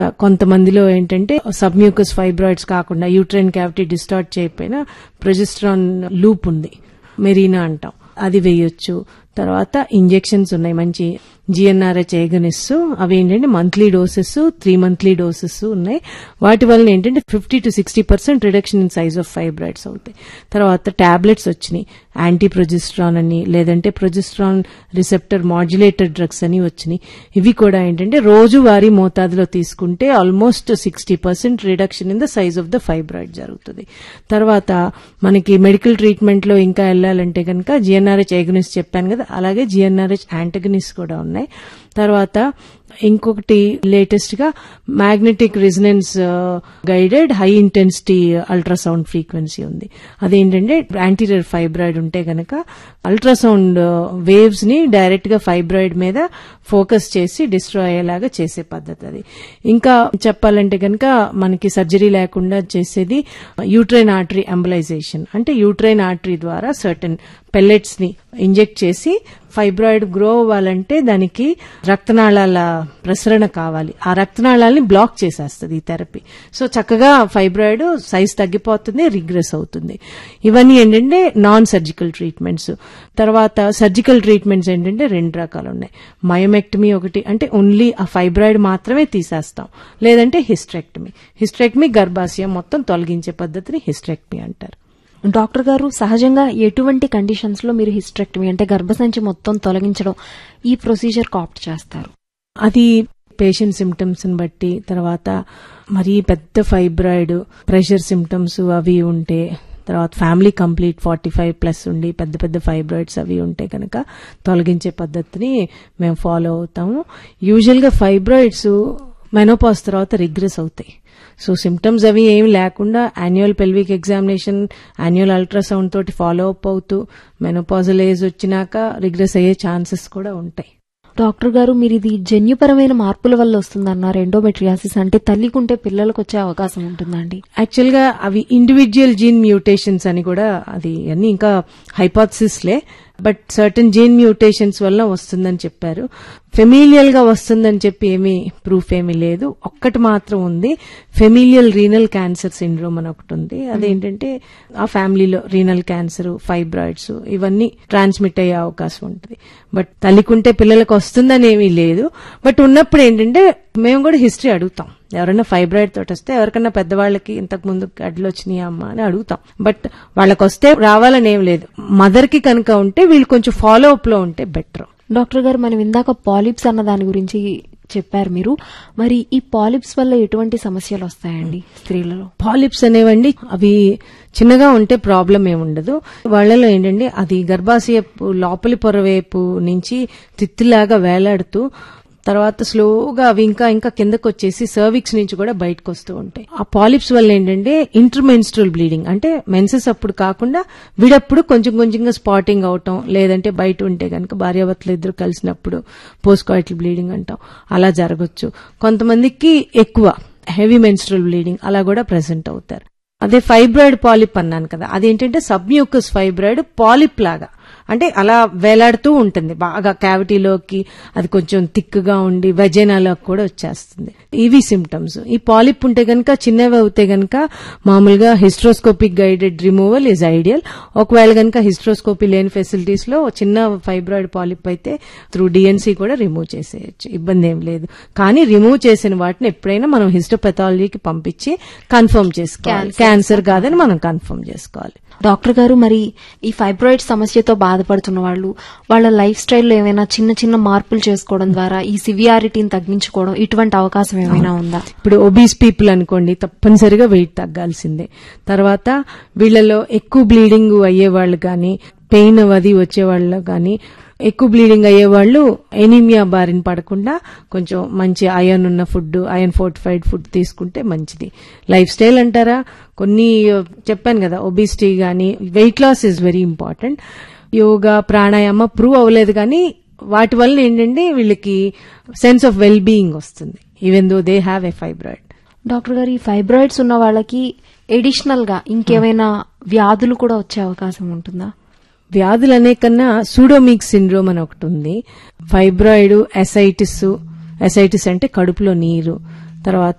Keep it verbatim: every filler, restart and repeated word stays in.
కొంతమందిలో ఏంటంటే submucous fibroids కాకుండా యూట్రైన్ క్యావిటీ డిస్టార్ట్ చేయకపోయినా ప్రొజెస్ట్రాన్ లూప్ ఉంది, మెరీనా అంటాం, అది వేయొచ్చు. తర్వాత ఇంజెక్షన్స్ ఉన్నాయి మంచి జిఎన్ఆర్హెచ్ ఏగనిస్ట్, అవి ఏంటంటే monthly doses, three monthly doses ఉన్నాయి. వాటి వల్ల ఏంటంటే fifty to sixty percent reduction in size of fibroids అవుతాయి. తర్వాత టాబ్లెట్స్ వచ్చినాయి, యాంటీ ప్రొజెస్ట్రాన్ అని, లేదంటే ప్రొజెస్ట్రాన్ రిసెప్టర్ మాడ్యులేటర్ డ్రగ్స్ అని వచ్చినాయి. ఇవి కూడా ఏంటంటే రోజువారీ మోతాదులో తీసుకుంటే almost sixty percent reduction in the size of the fibroid జరుగుతుంది. తర్వాత మనకి మెడికల్ ట్రీట్మెంట్ లో ఇంకా వెళ్లాలంటే కనుక జిఎన్ఆర్హెచ్ ఏగనిస్ట్ చెప్పాను కదా, అలాగే జిఎన్ఆర్హెచ్ యాంటగనిస్ట్ కూడా ఉన్నాయి. తర్వాత ఇంకొకటి లేటెస్ట్ గా magnetic resonance guided high intensity ultrasound frequency ఉంది. అదేంటంటే యాంటీరియర్ ఫైబ్రాయిడ్ ఉంటే గనక అల్ట్రాసౌండ్ వేవ్స్ ని డైరెక్ట్ గా ఫైబ్రాయిడ్ మీద ఫోకస్ చేసి డిస్ట్రాయ్ అయ్యేలాగా చేసే పద్ధతి అది. ఇంకా చెప్పాలంటే గనక మనకి సర్జరీ లేకుండా చేసేది యూట్రైన్ ఆర్టరీ ఎంబలైజేషన్, అంటే యూట్రైన్ ఆర్టరీ ద్వారా సర్టన్ పెల్లెట్స్ ని ఇంజెక్ట్ చేసి ఫైబ్రాయిడ్ గ్రో అవ్వాలంటే దానికి రక్తనాళాల ప్రసరణ కావాలి, ఆ రక్తనాళాలని బ్లాక్ చేసేస్తుంది ఈ థెరపీ. సో చక్కగా ఫైబ్రాయిడ్ సైజ్ తగ్గిపోతుంది, రిగ్రెస్ అవుతుంది. ఇవన్నీ ఏంటంటే నాన్ సర్జికల్ ట్రీట్మెంట్స్. తర్వాత సర్జికల్ ట్రీట్మెంట్స్ ఏంటంటే రెండు రకాలు ఉన్నాయి. మయోమెక్టమీ ఒకటి, అంటే ఓన్లీ ఆ ఫైబ్రాయిడ్ మాత్రమే తీసేస్తాం, లేదంటే హిస్టరెక్టమీ. హిస్టరెక్టమీ గర్భాశయం మొత్తం తొలగించే పద్ధతిని హిస్టరెక్టమీ అంటారు. డాక్టర్ గారు, సహజంగా ఎటువంటి కండిషన్స్ లో మీరు హిస్టరెక్టమీ అంటే గర్భసంచి మొత్తం తొలగించడం ఈ ప్రొసీజర్ ఆప్ట్ చేస్తారు? అది పేషెంట్ సిమ్టమ్స్ ని బట్టి, తర్వాత మరీ పెద్ద ఫైబ్రాయిడ్ ప్రెషర్ సిమ్టమ్స్ అవి ఉంటే, తర్వాత family complete forty five plus ఉండి పెద్ద పెద్ద ఫైబ్రాయిడ్స్ అవి ఉంటే కనుక తొలగించే పద్ధతిని మేము ఫాలో అవుతాము. యూజువల్ గా ఫైబ్రాయిడ్స్ మెనోపాజ్ తర్వాత రిగ్రెస్ అవుతాయి. సో సిమ్టమ్స్ అవి ఏమి లేకుండా annual pelvic examination, annual ultrasound తోటి ఫాలో అప్ అవుతూ మెనోపాజల్ ఏజ్ వచ్చినాక రిగ్రెస్ అయ్యే ఛాన్సెస్ కూడా ఉంటాయి. డాక్టర్ గారు, మీరు ఇది జన్యుపరమైన మార్పుల వల్ల వస్తుందన్నారు. ఎండోమెట్రియాసిస్ అంటే తల్లికుంటే పిల్లలకు వచ్చే అవకాశం ఉంటుందండి? యాక్చువల్ గా అవి ఇండివిజువల్ జీన్ మ్యూటేషన్స్ అని కూడా, అది అన్ని ఇంకా హైపోథసిస్లే, బట్ సర్టన్ జీన్ మ్యూటేషన్స్ వల్ల వస్తుందని చెప్పారు. ఫెమిలియల్ గా వస్తుందని చెప్పి ఏమీ ప్రూఫ్ ఏమీ లేదు. ఒక్కటి మాత్రం ఉంది, ఫెమిలియల్ రీనల్ క్యాన్సర్ సిండ్రోమ్ అని ఒకటి ఉంది. అదేంటంటే ఆ ఫ్యామిలీలో రీనల్ క్యాన్సర్, ఫైబ్రాయిడ్స్ ఇవన్నీ ట్రాన్స్మిట్ అయ్యే అవకాశం ఉంటుంది. బట్ తల్లికుంటే పిల్లలకు వస్తుందని ఏమీ లేదు. బట్ ఉన్నప్పుడు ఏంటంటే మేము కూడా హిస్టరీ అడుగుతాం. ఎవరైనా ఫైబ్రాయిడ్ తోటి వస్తే ఎవరికన్నా పెద్దవాళ్ళకి ఇంతకు ముందు గడ్డలు వచ్చినాయి అమ్మా అని అడుగుతాం. బట్ వాళ్ళకి వస్తే రావాలని ఏం లేదు. మదర్ కి కనుక ఉంటే వీళ్ళు కొంచెం ఫాలో అప్ లో ఉంటే బెటర్. డాక్టర్ గారు, మనం ఇందాక పాలిప్స్ అన్న దాని గురించి చెప్పారు మీరు. మరి ఈ పాలిప్స్ వల్ల ఎటువంటి సమస్యలు వస్తాయండి స్త్రీలలో? పాలిప్స్ అనేవండి అవి చిన్నగా ఉంటే ప్రాబ్లం ఏముండదు. వాళ్లలో ఏంటంటే అది గర్భాశయపు లోపలి పొర వైపు నుంచి తిత్తిలాగా వేలాడుతూ తర్వాత స్లోగా అవి ఇంకా ఇంకా కిందకు వచ్చేసి సర్విక్స్ నుంచి కూడా బయటకు వస్తూ ఉంటాయి. ఆ పాలిప్స్ వల్ల ఏంటంటే ఇంటర్మెన్స్ట్రల్ బ్లీడింగ్, అంటే మెన్సెస్ అప్పుడు కాకుండా విడప్పుడు కొంచెం కొంచెంగా స్పాటింగ్ అవటం, లేదంటే బయట ఉంటే కనుక భార్యాభర్తలు ఇద్దరు కలిసినప్పుడు పోస్ట్ కాయిటల్ బ్లీడింగ్ అంటాం, అలా జరగచ్చు. కొంతమందికి ఎక్కువ హెవీ మెన్స్ట్రల్ బ్లీడింగ్ అలా కూడా ప్రెసెంట్ అవుతారు. అదే ఫైబ్రాయిడ్ పాలిప్ అన్నాను కదా, అదేంటంటే సబ్మ్యూకస్ ఫైబ్రాయిడ్ పాలిప్ లాగా, అంటే అలా వేలాడుతూ ఉంటుంది బాగా క్యావిటీలోకి, అది కొంచెం థిక్గా ఉండి వెజైనాలోకి కూడా వచ్చేస్తుంది. ఇవి సిమ్టమ్స్. ఈ పాలిప్ ఉంటే గనక చిన్నవి అవుతే గనక మామూలుగా hysteroscopic guided removal is ideal. ఒకవేళ గనక హిస్ట్రోస్కోపీ లేని ఫెసిలిటీస్ లో చిన్న ఫైబ్రాయిడ్ పాలిప్ అయితే త్రూ డిఎన్సీ కూడా రిమూవ్ చేసేయచ్చు, ఇబ్బంది ఏం లేదు. కానీ రిమూవ్ చేసిన వాటిని ఎప్పుడైనా మనం హిస్టోపెథాలజీకి పంపించి కన్ఫర్మ్ చేసుకోవాలి, క్యాన్సర్ కాదని మనం కన్ఫర్మ్ చేసుకోవాలి. డాక్టర్ గారు, మరి ఈ ఫైబ్రాయిడ్ సమస్యతో బాధపడుతున్న వాళ్ళు వాళ్ళ లైఫ్ స్టైల్లో ఏమైనా చిన్న చిన్న మార్పులు చేసుకోవడం ద్వారా ఈ సివియారిటీని తగ్గించుకోవడం ఇటువంటి అవకాశం ఏమైనా ఉందా? ఇప్పుడు ఒబీస్ పీపుల్ అనుకోండి, తప్పనిసరిగా వెయిట్ తగ్గాల్సిందే. తర్వాత వీళ్లలో ఎక్కువ బ్లీడింగ్ అయ్యేవాళ్లు గాని, పెయిన్ అది వచ్చేవాళ్ళు గాని, ఎక్కువ బ్లీడింగ్ అయ్యేవాళ్లు ఎనీమియా బారిన పడకుండా కొంచెం మంచి ఐరన్ ఉన్న ఫుడ్, ఐరన్ ఫోర్టిఫైడ్ ఫుడ్ తీసుకుంటే మంచిది. లైఫ్ స్టైల్ అంటారా, కొన్ని చెప్పాను కదా, ఒబిసిటీ గానీ weight loss is very important. Yoga, pranayama prove అవ్వలేదు కానీ వాటి వల్ల ఏంటంటే వీళ్ళకి సెన్స్ ఆఫ్ వెల్ బీయింగ్ వస్తుంది, even though they have a fibroid. Doctor గారు, ఈ ఫైబ్రాయిడ్స్ ఉన్న వాళ్ళకి ఎడిషనల్ గా ఇంకేమైనా వ్యాధులు కూడా వచ్చే అవకాశం ఉంటుందా? వ్యాధులు అనే కన్నా సూడోమిక్ సిండ్రోమ్ అని ఒకటి ఉంది. ఫైబ్రాయిడ్, ఎసైటిస్, ఎసైటిస్ అంటే కడుపులో నీరు, తర్వాత